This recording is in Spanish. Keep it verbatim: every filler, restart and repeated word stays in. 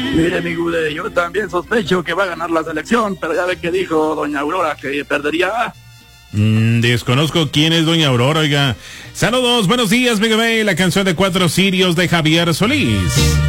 Mire, mi Gude, yo también sospecho que va a ganar la selección, pero ya ve que dijo doña Aurora que perdería. Mm, desconozco quién es doña Aurora, oiga. Saludos, buenos días, Mega Bay, la canción de Cuatro Sirios de Javier Solís.